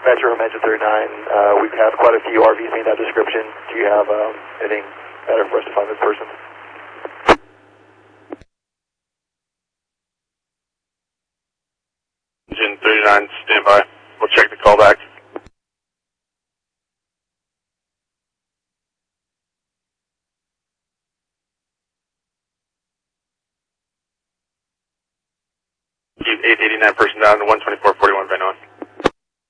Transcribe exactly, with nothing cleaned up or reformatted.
Metro from Engine thirty-nine. Uh, we have quite a few R Vs meeting that description. Do you have um, anything better for us to find this person? Engine thirty-nine, stand by. We'll check the callback. Keep eight eighty-nine person down to one twenty-four forty-one, Van on.